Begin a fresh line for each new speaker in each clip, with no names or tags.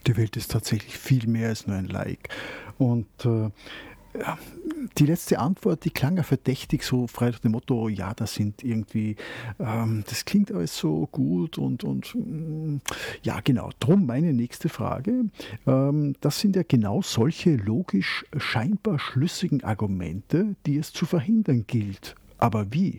Die Welt ist tatsächlich viel mehr als nur ein Like. Und ja, die letzte Antwort, die klang ja verdächtig, so frei nach dem Motto, ja, das sind irgendwie, das klingt alles so gut und ja, genau. Drum meine nächste Frage. Das sind ja genau solche logisch scheinbar schlüssigen Argumente, die es zu verhindern gilt. Aber wie?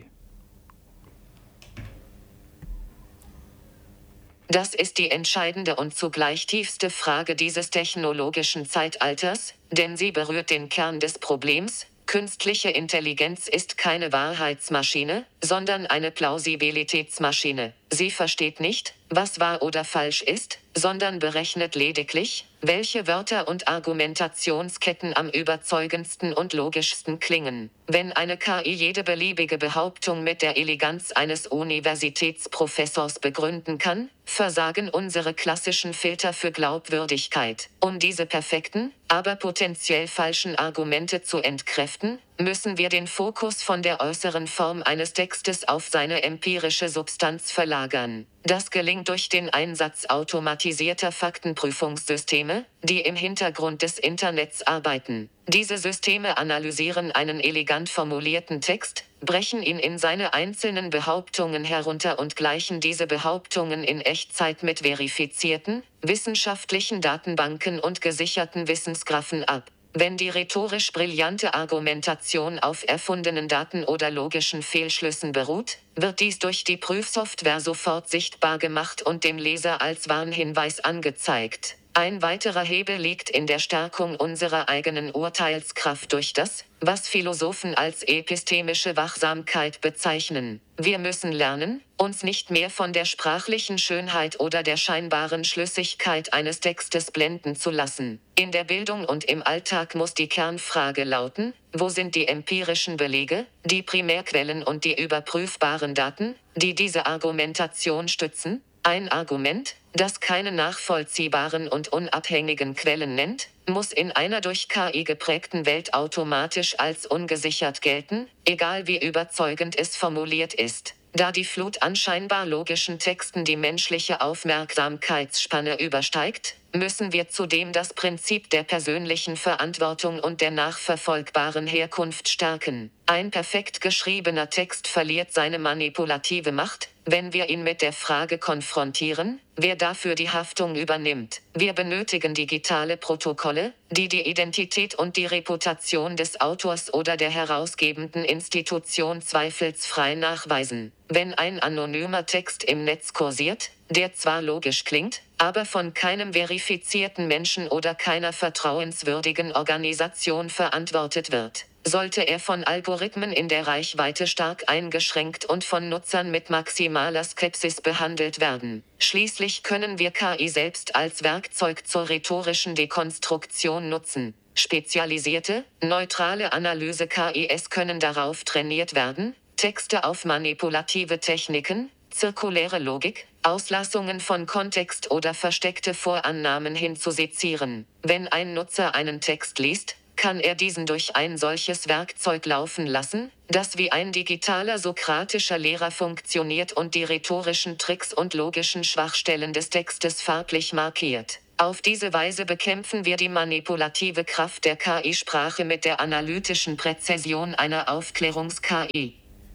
Das ist die entscheidende und zugleich tiefste Frage dieses technologischen Zeitalters, denn sie berührt den Kern des Problems. Künstliche Intelligenz ist keine Wahrheitsmaschine, sondern eine Plausibilitätsmaschine. Sie versteht nicht, was wahr oder falsch ist, sondern berechnet lediglich, welche Wörter und Argumentationsketten am überzeugendsten und logischsten klingen. Wenn eine KI jede beliebige Behauptung mit der Eleganz eines Universitätsprofessors begründen kann, versagen unsere klassischen Filter für Glaubwürdigkeit. Um diese perfekten, aber potenziell falschen Argumente zu entkräften, müssen wir den Fokus von der äußeren Form eines Textes auf seine empirische Substanz verlagern. Das gelingt durch den Einsatz automatisierter Faktenprüfungssysteme, die im Hintergrund des Internets arbeiten. Diese Systeme analysieren einen elegant formulierten Text, brechen ihn in seine einzelnen Behauptungen herunter und gleichen diese Behauptungen in Echtzeit mit verifizierten, wissenschaftlichen Datenbanken und gesicherten Wissensgraphen ab. Wenn die rhetorisch brillante Argumentation auf erfundenen Daten oder logischen Fehlschlüssen beruht, wird dies durch die Prüfsoftware sofort sichtbar gemacht und dem Leser als Warnhinweis angezeigt. Ein weiterer Hebel liegt in der Stärkung unserer eigenen Urteilskraft durch das, was Philosophen als epistemische Wachsamkeit bezeichnen. Wir müssen lernen, uns nicht mehr von der sprachlichen Schönheit oder der scheinbaren Schlüssigkeit eines Textes blenden zu lassen. In der Bildung und im Alltag muss die Kernfrage lauten: Wo sind die empirischen Belege, die Primärquellen und die überprüfbaren Daten, die diese Argumentation stützen? Ein Argument, das keine nachvollziehbaren und unabhängigen Quellen nennt, muss in einer durch KI geprägten Welt automatisch als ungesichert gelten, egal wie überzeugend es formuliert ist. Da die Flut an scheinbar logischen Texten die menschliche Aufmerksamkeitsspanne übersteigt, müssen wir zudem das Prinzip der persönlichen Verantwortung und der nachverfolgbaren Herkunft stärken. Ein perfekt geschriebener Text verliert seine manipulative Macht, wenn wir ihn mit der Frage konfrontieren, wer dafür die Haftung übernimmt. Wir benötigen digitale Protokolle, die die Identität und die Reputation des Autors oder der herausgebenden Institution zweifelsfrei nachweisen. Wenn ein anonymer Text im Netz kursiert, der zwar logisch klingt, aber von keinem verifizierten Menschen oder keiner vertrauenswürdigen Organisation verantwortet wird, sollte er von Algorithmen in der Reichweite stark eingeschränkt und von Nutzern mit maximaler Skepsis behandelt werden. Schließlich können wir KI selbst als Werkzeug zur rhetorischen Dekonstruktion nutzen. Spezialisierte, neutrale Analyse-KIs können darauf trainiert werden, Texte auf manipulative Techniken, zirkuläre Logik, Auslassungen von Kontext oder versteckte Vorannahmen hin zu sezieren. Wenn ein Nutzer einen Text liest, kann er diesen durch ein solches Werkzeug laufen lassen, das wie ein digitaler sokratischer Lehrer funktioniert und die rhetorischen Tricks und logischen Schwachstellen des Textes farblich markiert. Auf diese Weise bekämpfen wir die manipulative Kraft der KI-Sprache mit der analytischen Präzision einer Aufklärungs-KI.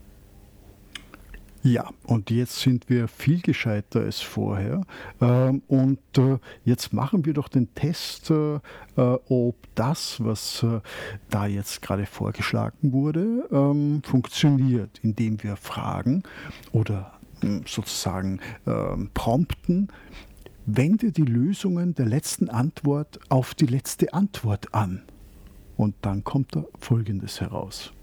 Ja, und jetzt sind wir viel gescheiter als vorher. Jetzt machen wir doch den Test, ob das, was da jetzt gerade vorgeschlagen wurde, funktioniert, indem wir fragen oder sozusagen prompten, wende die Lösungen der letzten Antwort auf die letzte Antwort an. Und dann kommt da Folgendes heraus.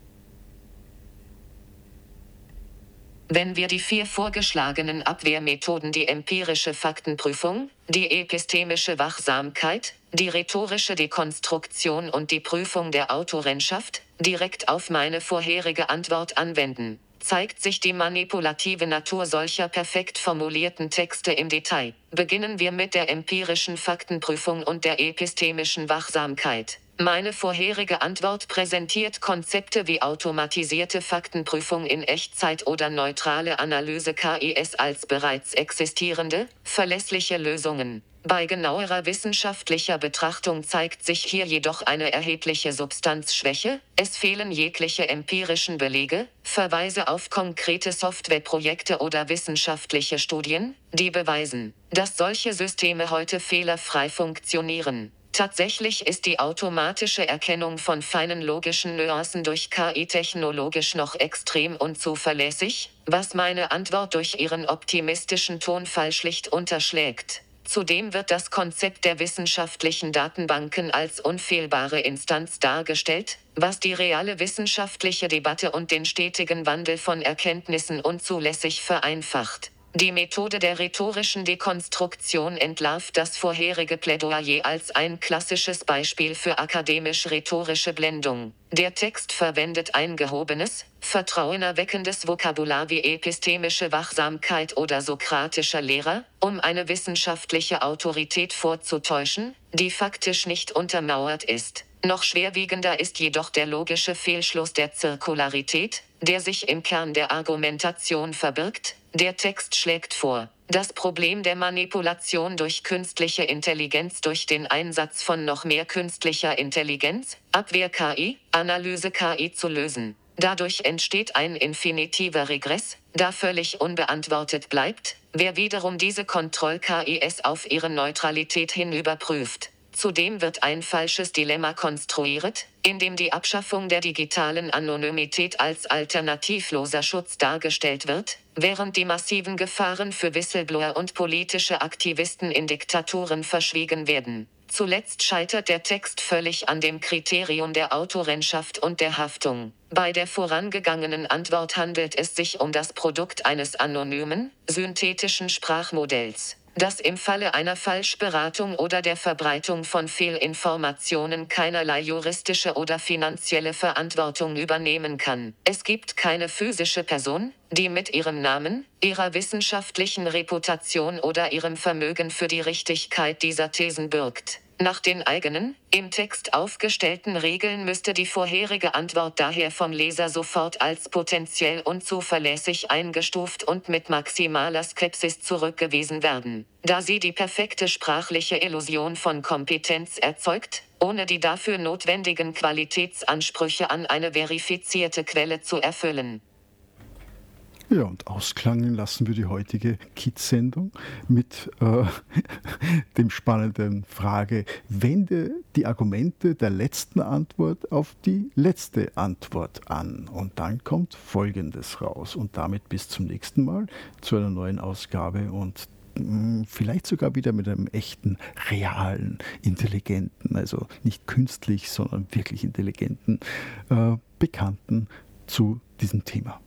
Wenn wir die 4 vorgeschlagenen Abwehrmethoden, die empirische Faktenprüfung, die epistemische Wachsamkeit, die rhetorische Dekonstruktion und die Prüfung der Autorenschaft, direkt auf meine vorherige Antwort anwenden, zeigt sich die manipulative Natur solcher perfekt formulierten Texte im Detail. Beginnen wir mit der empirischen Faktenprüfung und der epistemischen Wachsamkeit. Meine vorherige Antwort präsentiert Konzepte wie automatisierte Faktenprüfung in Echtzeit oder neutrale Analyse KIs als bereits existierende, verlässliche Lösungen. Bei genauerer wissenschaftlicher Betrachtung zeigt sich hier jedoch eine erhebliche Substanzschwäche, es fehlen jegliche empirischen Belege, Verweise auf konkrete Softwareprojekte oder wissenschaftliche Studien, die beweisen, dass solche Systeme heute fehlerfrei funktionieren. Tatsächlich ist die automatische Erkennung von feinen logischen Nuancen durch KI technologisch noch extrem unzuverlässig, was meine Antwort durch ihren optimistischen Tonfall schlicht unterschlägt. Zudem wird das Konzept der wissenschaftlichen Datenbanken als unfehlbare Instanz dargestellt, was die reale wissenschaftliche Debatte und den stetigen Wandel von Erkenntnissen unzulässig vereinfacht. Die Methode der rhetorischen Dekonstruktion entlarvt das vorherige Plädoyer als ein klassisches Beispiel für akademisch-rhetorische Blendung. Der Text verwendet ein gehobenes, vertrauenerweckendes Vokabular wie epistemische Wachsamkeit oder sokratischer Lehrer, um eine wissenschaftliche Autorität vorzutäuschen, die faktisch nicht untermauert ist. Noch schwerwiegender ist jedoch der logische Fehlschluss der Zirkularität, der sich im Kern der Argumentation verbirgt. Der Text schlägt vor, das Problem der Manipulation durch künstliche Intelligenz durch den Einsatz von noch mehr künstlicher Intelligenz, Abwehr-KI, Analyse-KI zu lösen. Dadurch entsteht ein infinitiver Regress, da völlig unbeantwortet bleibt, wer wiederum diese Kontroll-KIs auf ihre Neutralität hin überprüft. Zudem wird ein falsches Dilemma konstruiert, in dem die Abschaffung der digitalen Anonymität als alternativloser Schutz dargestellt wird, während die massiven Gefahren für Whistleblower und politische Aktivisten in Diktaturen verschwiegen werden. Zuletzt scheitert der Text völlig an dem Kriterium der Autorenschaft und der Haftung. Bei der vorangegangenen Antwort handelt es sich um das Produkt eines anonymen, synthetischen Sprachmodells, das im Falle einer Falschberatung oder der Verbreitung von Fehlinformationen keinerlei juristische oder finanzielle Verantwortung übernehmen kann. Es gibt keine physische Person, die mit ihrem Namen, ihrer wissenschaftlichen Reputation oder ihrem Vermögen für die Richtigkeit dieser Thesen bürgt. Nach den eigenen, im Text aufgestellten Regeln müsste die vorherige Antwort daher vom Leser sofort als potenziell unzuverlässig eingestuft und mit maximaler Skepsis zurückgewiesen werden, da sie die perfekte sprachliche Illusion von Kompetenz erzeugt, ohne die dafür notwendigen Qualitätsansprüche an eine verifizierte Quelle zu erfüllen.
Ja, und ausklangen lassen wir die heutige Kids-Sendung mit dem spannenden Frage: Wende die Argumente der letzten Antwort auf die letzte Antwort an. Und dann kommt Folgendes raus. Und damit bis zum nächsten Mal zu einer neuen Ausgabe und vielleicht sogar wieder mit einem echten, realen, intelligenten, also nicht künstlich, sondern wirklich intelligenten Bekannten zu diesem Thema.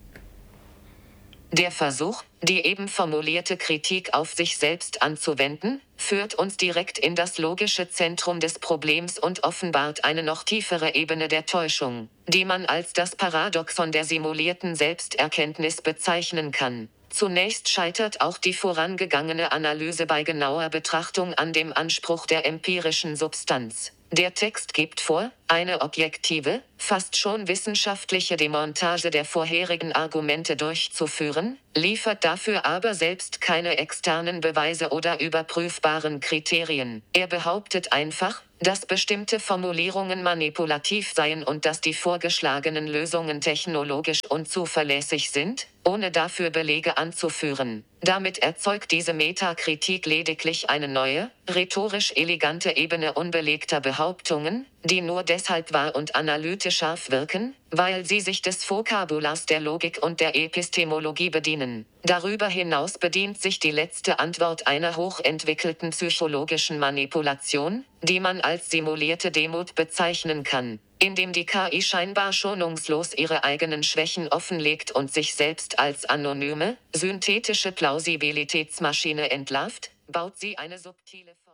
Der Versuch, die eben formulierte Kritik auf sich selbst anzuwenden, führt uns direkt in das logische Zentrum des Problems und offenbart eine noch tiefere Ebene der Täuschung, die man als das Paradoxon der simulierten Selbsterkenntnis bezeichnen kann. Zunächst scheitert auch die vorangegangene Analyse bei genauer Betrachtung an dem Anspruch der empirischen Substanz. Der Text gibt vor, eine objektive, fast schon wissenschaftliche Demontage der vorherigen Argumente durchzuführen, liefert dafür aber selbst keine externen Beweise oder überprüfbaren Kriterien. Er behauptet einfach, dass bestimmte Formulierungen manipulativ seien und dass die vorgeschlagenen Lösungen technologisch unzuverlässig sind, ohne dafür Belege anzuführen. Damit erzeugt diese Metakritik lediglich eine neue, rhetorisch elegante Ebene unbelegter Behauptungen, die nur deshalb wahr und analytisch scharf wirken, weil sie sich des Vokabulars der Logik und der Epistemologie bedienen. Darüber hinaus bedient sich die letzte Antwort einer hochentwickelten psychologischen Manipulation, die man als simulierte Demut bezeichnen kann, indem die KI scheinbar schonungslos ihre eigenen Schwächen offenlegt und sich selbst als anonyme, synthetische Plausibilitätsmaschine entlarvt, baut sie eine subtile Form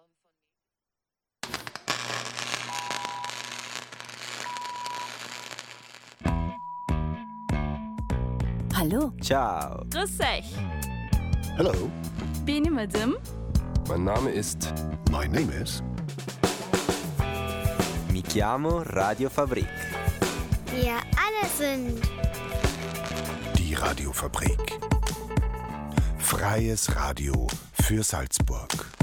Hallo.
Ciao.
Grüß euch.
Hello.
Bin ich Madame?
Mein Name ist...
My name is...
Mi chiamo Radio Fabrik.
Wir alle sind...
Die Radiofabrik. Freies Radio für Salzburg.